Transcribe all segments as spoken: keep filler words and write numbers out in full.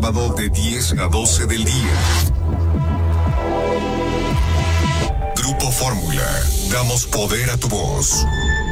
sábado de diez a doce del día. Grupo Fórmula. Damos poder a tu voz.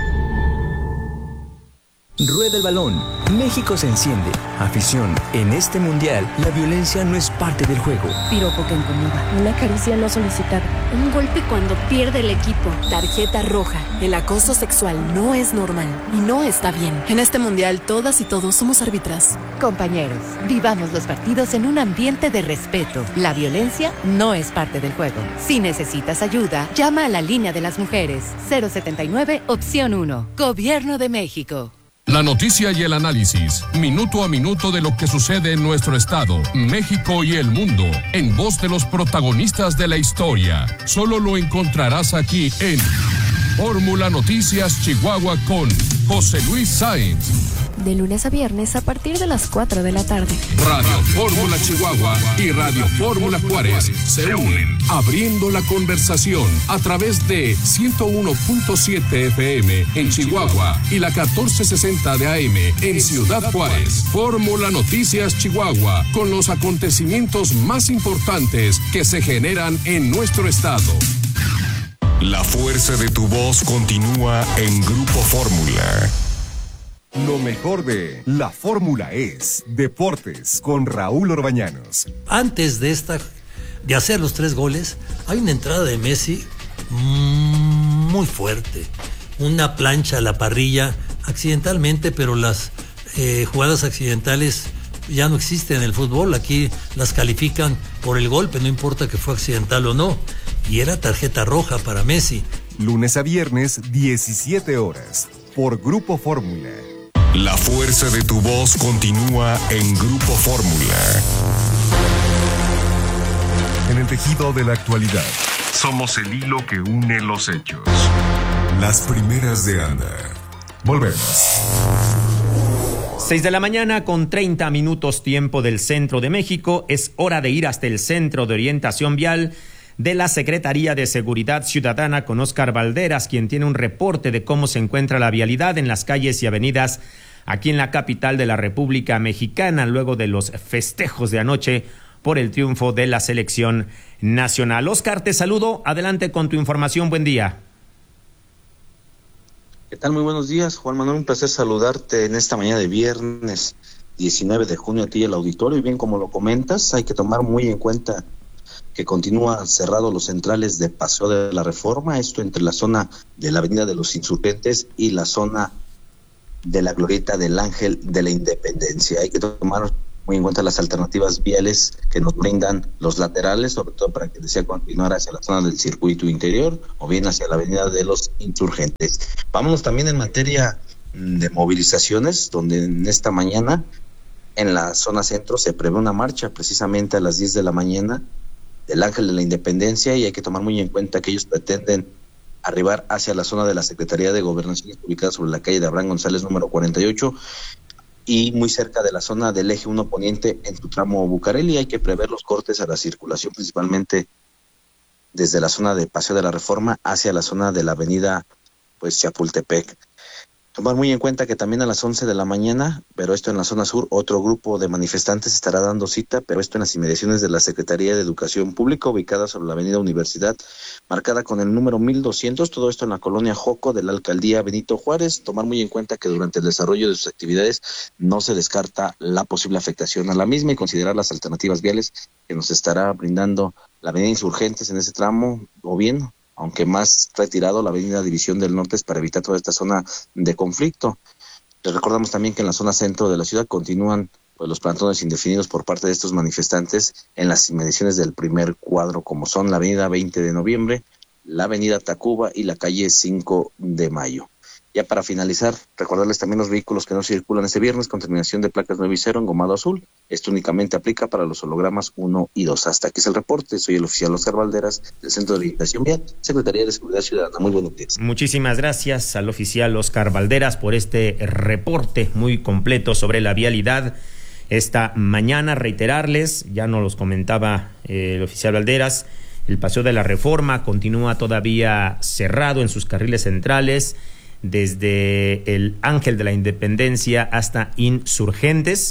Rueda el balón. México se enciende. Afición, en este mundial, la violencia no es parte del juego. Piropo que incomoda. Una caricia no solicitada. Un golpe cuando pierde el equipo. Tarjeta roja. El acoso sexual no es normal y no está bien. En este mundial, todas y todos somos árbitras. Compañeros, vivamos los partidos en un ambiente de respeto. La violencia no es parte del juego. Si necesitas ayuda, llama a la línea de las mujeres. cero setenta y nueve, opción uno. Gobierno de México. La noticia y el análisis, minuto a minuto de lo que sucede en nuestro estado, México y el mundo, en voz de los protagonistas de la historia. Solo lo encontrarás aquí en Fórmula Noticias Chihuahua con José Luis Sáenz. De lunes a viernes a partir de las cuatro de la tarde. Radio Fórmula Chihuahua y Radio Fórmula Juárez se unen, abriendo la conversación a través de ciento uno punto siete F M en Chihuahua y la catorce sesenta de A M en Ciudad Juárez. Fórmula Noticias Chihuahua, con los acontecimientos más importantes que se generan en nuestro estado. La fuerza de tu voz continúa en Grupo Fórmula. Lo mejor de La Fórmula es Deportes con Raúl Orbañanos. Antes de esta, de hacer los tres goles, hay una entrada de Messi muy fuerte. Una plancha a la parrilla, accidentalmente, pero las eh, jugadas accidentales ya no existen en el fútbol. Aquí las califican por el golpe, no importa que fue accidental o no. Y era tarjeta roja para Messi. Lunes a viernes, diecisiete horas, por Grupo Fórmula. La fuerza de tu voz continúa en Grupo Fórmula. En el tejido de la actualidad, somos el hilo que une los hechos. Las primeras de anda. Volvemos. seis de la mañana con treinta minutos tiempo del centro de México. Es hora de ir hasta el Centro de Orientación Vial de la Secretaría de Seguridad Ciudadana con Óscar Valderas, quien tiene un reporte de cómo se encuentra la vialidad en las calles y avenidas aquí en la capital de la República Mexicana, luego de los festejos de anoche por el triunfo de la selección nacional. Óscar, te saludo. Adelante con tu información. Buen día. ¿Qué tal? Muy buenos días, Juan Manuel. Un placer saludarte en esta mañana de viernes diecinueve de junio a ti y el auditorio. Y bien, como lo comentas, hay que tomar muy en cuenta que continúan cerrados los centrales de Paseo de la Reforma, esto entre la zona de la Avenida de los Insurgentes y la zona de la Glorieta del Ángel de la Independencia. Hay que tomar muy en cuenta las alternativas viales que nos brindan los laterales, sobre todo para que desea continuar hacia la zona del circuito interior o bien hacia la Avenida de los Insurgentes. Vámonos también en materia de movilizaciones, donde en esta mañana en la zona centro se prevé una marcha precisamente a las diez de la mañana del Ángel de la Independencia, y hay que tomar muy en cuenta que ellos pretenden arribar hacia la zona de la Secretaría de Gobernación ubicada sobre la calle de Abraham González número cuarenta y ocho y muy cerca de la zona del eje uno poniente en su tramo Bucareli. Hay que prever los cortes a la circulación principalmente desde la zona de Paseo de la Reforma hacia la zona de la avenida pues Chapultepec. Tomar muy en cuenta que también a las once de la mañana, pero esto en la zona sur, otro grupo de manifestantes estará dando cita, pero esto en las inmediaciones de la Secretaría de Educación Pública, ubicada sobre la avenida Universidad, marcada con el número mil doscientos, todo esto en la colonia Joco de la alcaldía Benito Juárez. Tomar muy en cuenta que durante el desarrollo de sus actividades no se descarta la posible afectación a la misma y considerar las alternativas viales que nos estará brindando la avenida Insurgentes en ese tramo, o bien, aunque más retirado, la avenida División del Norte, es para evitar toda esta zona de conflicto. Les recordamos también que en la zona centro de la ciudad continúan pues, los plantones indefinidos por parte de estos manifestantes en las inmediaciones del primer cuadro, como son la avenida veinte de noviembre, la avenida Tacuba y la calle cinco de mayo. Ya para finalizar, recordarles también los vehículos que no circulan este viernes con terminación de placas nueve y cero en gomado azul. Esto únicamente aplica para los hologramas uno y dos. Hasta aquí es el reporte. Soy el oficial Óscar Valderas, del Centro de Orientación Vial, Secretaría de Seguridad Ciudadana. Muy buenos días. Muchísimas gracias al oficial Óscar Valderas por este reporte muy completo sobre la vialidad esta mañana. Reiterarles, ya nos los comentaba eh, el oficial Valderas, el Paseo de la Reforma continúa todavía cerrado en sus carriles centrales, desde el Ángel de la Independencia hasta Insurgentes.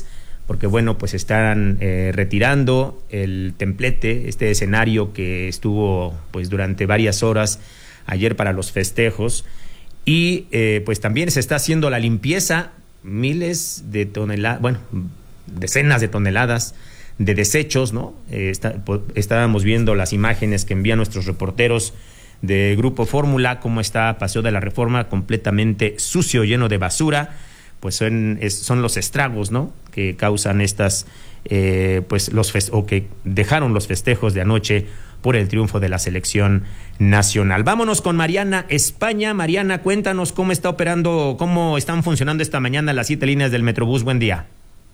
porque bueno, pues están eh, retirando el templete, este escenario que estuvo pues durante varias horas ayer para los festejos, y eh, pues también se está haciendo la limpieza, miles de toneladas, bueno, decenas de toneladas de desechos, ¿no? Eh, está, po, estábamos viendo las imágenes que envían nuestros reporteros de Grupo Fórmula, cómo está Paseo de la Reforma completamente sucio, lleno de basura. Pues son, es, son los estragos, ¿no?, que causan estas, eh, pues los fest- o que dejaron los festejos de anoche por el triunfo de la selección nacional. Vámonos con Mariana España. Mariana, cuéntanos cómo está operando, cómo están funcionando esta mañana las siete líneas del Metrobús. Buen día.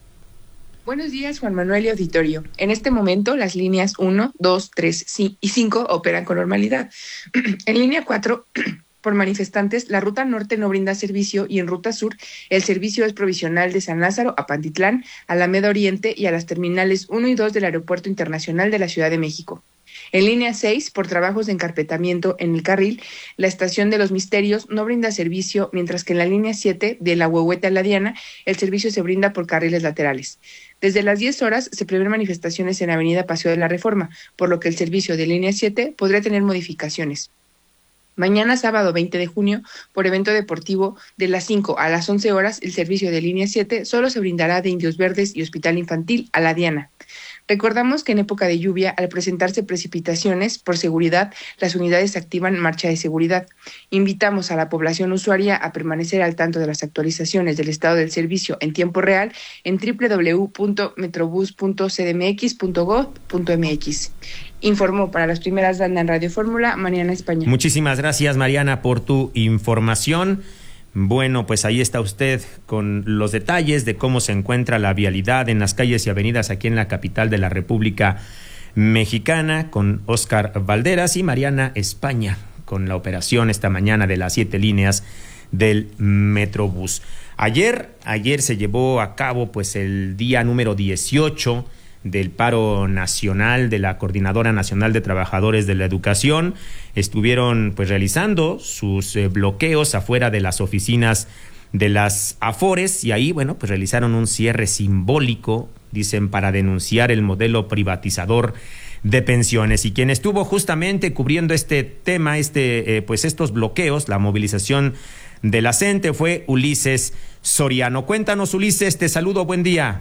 Buenos días, Juan Manuel y auditorio. En este momento, las líneas uno, dos, tres y cinco operan con normalidad. En línea cuatro... por manifestantes, la ruta norte no brinda servicio y en ruta sur el servicio es provisional de San Lázaro a Pantitlán, Alameda Oriente y a las terminales uno y dos del Aeropuerto Internacional de la Ciudad de México. En línea seis, por trabajos de encarpetamiento en el carril, la estación de Los Misterios no brinda servicio, mientras que en la línea siete, de la Huehuete a la Diana, el servicio se brinda por carriles laterales. Desde las diez horas se prevén manifestaciones en Avenida Paseo de la Reforma, por lo que el servicio de línea siete podría tener modificaciones. Mañana sábado veinte de junio, por evento deportivo, de las cinco a las once horas, el servicio de línea siete solo se brindará de Indios Verdes y Hospital Infantil a la Diana. Recordamos que en época de lluvia, al presentarse precipitaciones, por seguridad, las unidades activan marcha de seguridad. Invitamos a la población usuaria a permanecer al tanto de las actualizaciones del estado del servicio en tiempo real en doble u doble u doble u punto metrobús punto c d m x punto gob punto m x. Informó para las primeras dadas en Radio Fórmula, Mariana España. Muchísimas gracias, Mariana, por tu información. Bueno, pues ahí está usted con los detalles de cómo se encuentra la vialidad en las calles y avenidas aquí en la capital de la República Mexicana, con Óscar Valderas y Mariana España, con la operación esta mañana de las siete líneas del Metrobús. Ayer, ayer se llevó a cabo pues el día número dieciocho del paro nacional de la Coordinadora Nacional de Trabajadores de la Educación. Estuvieron pues realizando sus eh, bloqueos afuera de las oficinas de las Afores y ahí, bueno, pues realizaron un cierre simbólico, dicen, para denunciar el modelo privatizador de pensiones. Y quien estuvo justamente cubriendo este tema, este eh, pues estos bloqueos, la movilización de la CENTE, fue Ulises Soriano. Cuéntanos, Ulises, te saludo, buen día.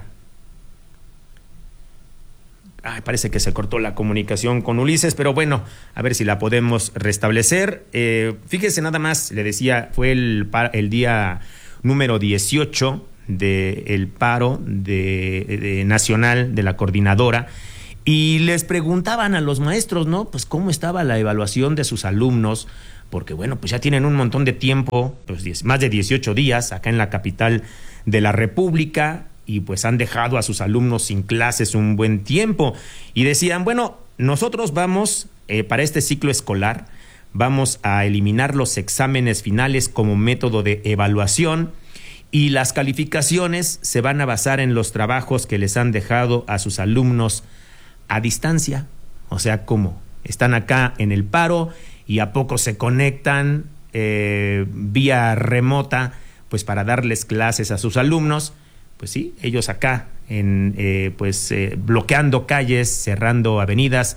Ay, parece que se cortó la comunicación con Ulises, pero bueno, a ver si la podemos restablecer. Eh, fíjese nada más, le decía, fue el, el día número dieciocho del paro de, de nacional de la coordinadora, y les preguntaban a los maestros, ¿no? Pues cómo estaba la evaluación de sus alumnos, porque bueno, pues ya tienen un montón de tiempo, pues diez, más de dieciocho días acá en la capital de la República, y pues han dejado a sus alumnos sin clases un buen tiempo. Y decían, bueno, nosotros vamos, eh, para este ciclo escolar, vamos a eliminar los exámenes finales como método de evaluación y las calificaciones se van a basar en los trabajos que les han dejado a sus alumnos a distancia. O sea, ¿cómo? Están acá en el paro y a poco se conectan eh, vía remota, pues para darles clases a sus alumnos. Pues sí, ellos acá, en eh, pues eh, bloqueando calles, cerrando avenidas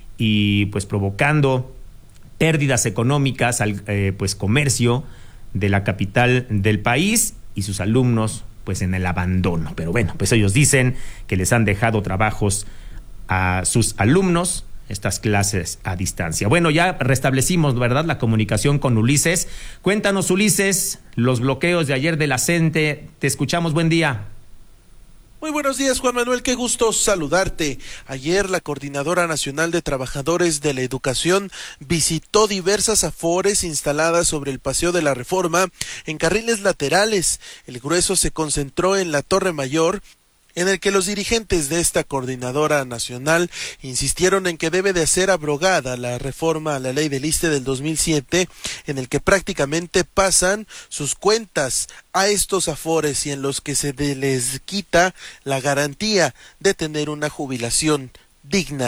y pues provocando pérdidas económicas al eh, pues comercio de la capital del país, y sus alumnos pues en el abandono. Pero bueno, pues ellos dicen que les han dejado trabajos a sus alumnos, estas clases a distancia. Bueno, ya restablecimos, ¿verdad?, la comunicación con Ulises. Cuéntanos, Ulises, los bloqueos de ayer de la CENTE. Te escuchamos, buen día. Muy buenos días, Juan Manuel, qué gusto saludarte. Ayer la Coordinadora Nacional de Trabajadores de la Educación visitó diversas afores instaladas sobre el Paseo de la Reforma en carriles laterales. El grueso se concentró en la Torre Mayor, en el que los dirigentes de esta coordinadora nacional insistieron en que debe de ser abrogada la reforma a la ley del I S S S T E del dos mil siete, en el que prácticamente pasan sus cuentas a estos afores y en los que se les quita la garantía de tener una jubilación digna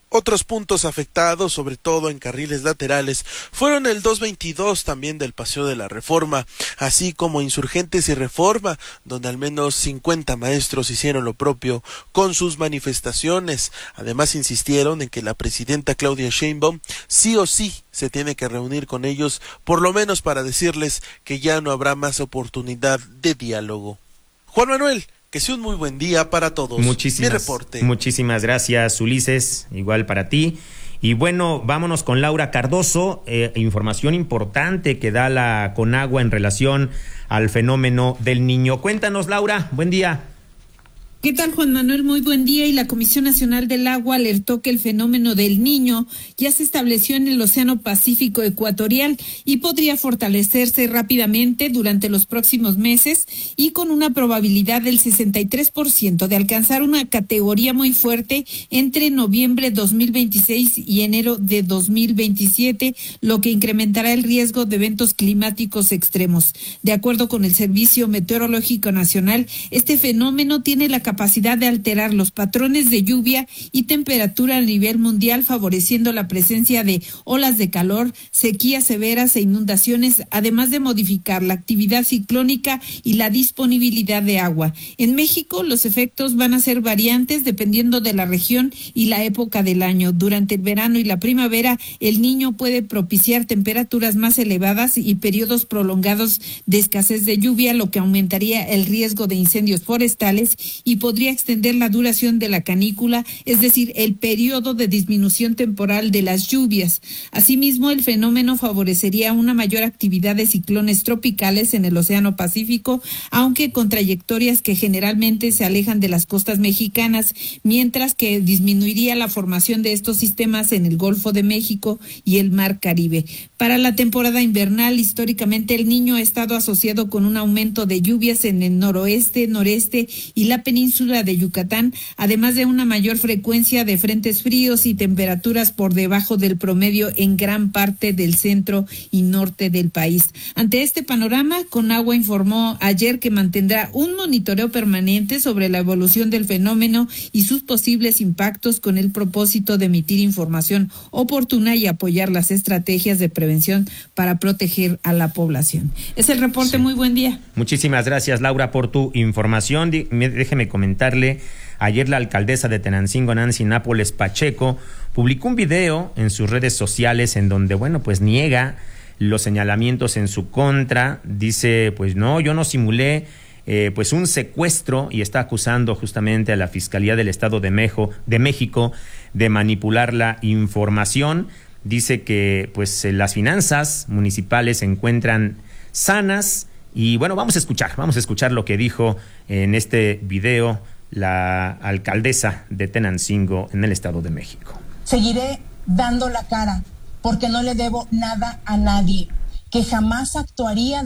Otros puntos afectados, sobre todo en carriles laterales, fueron el doscientos veintidós también del Paseo de la Reforma, así como Insurgentes y Reforma, donde al menos cincuenta maestros hicieron lo propio con sus manifestaciones. Además insistieron en que la presidenta Claudia Sheinbaum sí o sí se tiene que reunir con ellos, por lo menos para decirles que ya no habrá más oportunidad de diálogo. Juan Manuel, que sea un muy buen día para todos. Muchísimas, Mi reporte. Muchísimas gracias, Ulises, igual para ti. Y bueno, vámonos con Laura Cardoso, eh, información importante que da la Conagua en relación al fenómeno del Niño. Cuéntanos, Laura, buen día. ¿Qué tal, Juan Manuel? Muy buen día. Y la Comisión Nacional del Agua alertó que el fenómeno del Niño ya se estableció en el Océano Pacífico Ecuatorial y podría fortalecerse rápidamente durante los próximos meses y con una probabilidad del sesenta y tres por ciento de alcanzar una categoría muy fuerte entre noviembre de dos mil veintiséis y enero de dos mil veintisiete, lo que incrementará el riesgo de eventos climáticos extremos. De acuerdo con el Servicio Meteorológico Nacional, este fenómeno tiene la capacidad de alterar los patrones de lluvia y temperatura a nivel mundial, favoreciendo la presencia de olas de calor, sequías severas e inundaciones, además de modificar la actividad ciclónica y la disponibilidad de agua. En México, los efectos van a ser variantes dependiendo de la región y la época del año. Durante el verano y la primavera, el Niño puede propiciar temperaturas más elevadas y periodos prolongados de escasez de lluvia, lo que aumentaría el riesgo de incendios forestales y podría extender la duración de la canícula, es decir, el periodo de disminución temporal de las lluvias. Asimismo, el fenómeno favorecería una mayor actividad de ciclones tropicales en el Océano Pacífico, aunque con trayectorias que generalmente se alejan de las costas mexicanas, mientras que disminuiría la formación de estos sistemas en el Golfo de México y el Mar Caribe. Para la temporada invernal, históricamente el Niño ha estado asociado con un aumento de lluvias en el noroeste, noreste y la península de Yucatán, además de una mayor frecuencia de frentes fríos y temperaturas por debajo del promedio en gran parte del centro y norte del país. Ante este panorama, Conagua informó ayer que mantendrá un monitoreo permanente sobre la evolución del fenómeno y sus posibles impactos, con el propósito de emitir información oportuna y apoyar las estrategias de prevención para proteger a la población. Es el reporte. Sí. Muy buen día. Muchísimas gracias, Laura, por tu información. Déjeme comentarle, ayer la alcaldesa de Tenancingo, Nancy Nápoles Pacheco, publicó un video en sus redes sociales en donde, bueno, pues niega los señalamientos en su contra. Dice, pues no, yo no simulé eh, pues un secuestro, y está acusando justamente a la Fiscalía del Estado de, Mejo, de México de manipular la información. Dice que pues las finanzas municipales se encuentran sanas. Y bueno, vamos a escuchar, vamos a escuchar lo que dijo en este video la alcaldesa de Tenancingo en el Estado de México. Seguiré dando la cara porque no le debo nada a nadie, que jamás actuaría